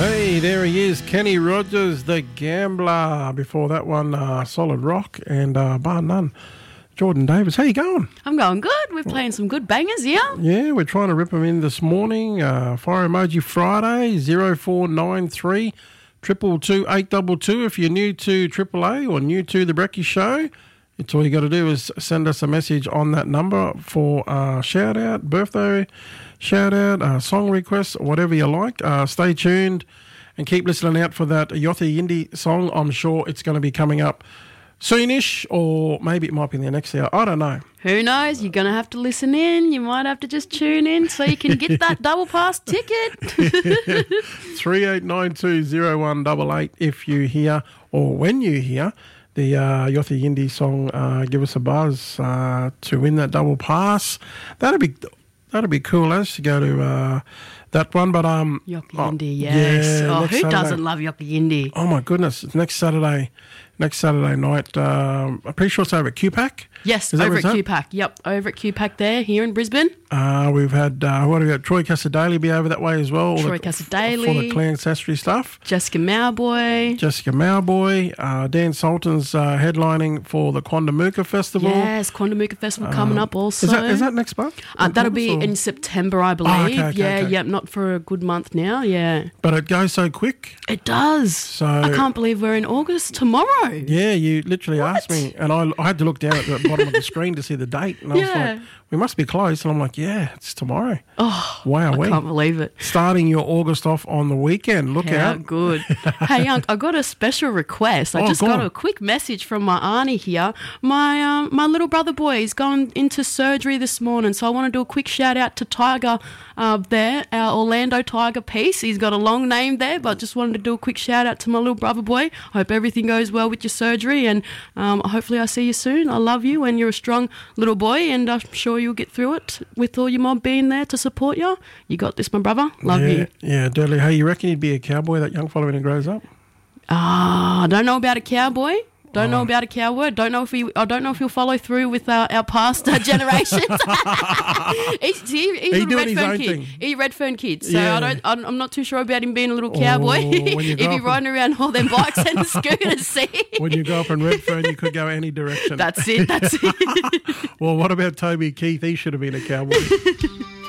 Hey, there he is, Kenny Rogers, the Gambler. Before that one, Solid Rock and bar none, Jordan Davis. How you going? I'm going good. We're playing some good bangers, yeah? Yeah, we're trying to rip them in this morning. Fire Emoji Friday, 0493 222 822. If you're new to AAA or new to the Brekkie Show, it's all you got to do is send us a message on that number for shout out, birthday shout out, song request, whatever you like. Stay tuned and keep listening out for that Yothu Yindi song. I'm sure it's going to be coming up soonish, or maybe it might be in the next hour. I don't know. Who knows? You're going to have to listen in. You might have to just tune in so you can get that double pass ticket. 38920188 if you hear, or when you hear, the Yothu Yindi song, give us a buzz to win that double pass. That'd be cool as to go to that one. But Yothu Yindi, yes. Yeah, who doesn't love Yothu Yindi? Oh my goodness! It's next Saturday night. I'm pretty sure it's over at QPAC. Yes, over at QPAC. Yep, over at QPAC there, here in Brisbane. We've had, what have we got? Troy Cassadaly be over that way as well. Troy Cassadaly. For the Clan Ancestry stuff. Jessica Mauboy. Dan Sultan's headlining for the Quandamooka Festival. Yes, Quandamooka Festival coming up also. Is that next month? That'll be in September, I believe. Okay. Yeah, not for a good month now, yeah. But it goes so quick. It does. So I can't believe we're in August tomorrow. Yeah, you literally asked me, and I had to look down at the bottom of the screen to see the date, and I was like, we must be close. And I'm like, yeah, it's tomorrow. Oh, wow, I can't believe it. Starting your August off on the weekend. Look out. How good. Hey, Unc, I got a special request. I just got a quick message from my auntie here. My little brother boy is going into surgery this morning, so I want to do a quick shout out to Tiger there, our Orlando Tiger piece. He's got a long name there, but just wanted to do a quick shout out to my little brother boy. Hope everything goes well with your surgery, and hopefully I see you soon. I love you, and you're a strong little boy, and I'm sure you'll get through it with all your mom being there to support you. You got this, my brother. Love you. Yeah, Dudley. Hey, you reckon he'd be a cowboy, that young fellow, when he grows up? I don't know about a cowboy. Don't know about a cowboy. I don't know if he'll follow through with our past generations. he's a Redfern kid. He's a Redfern kid. So I'm not too sure about him being a little cowboy. If he's riding around all them bikes and scooters, see. When you go up in Redfern, you could go any direction. That's it. Well, what about Toby Keith? He should have been a cowboy.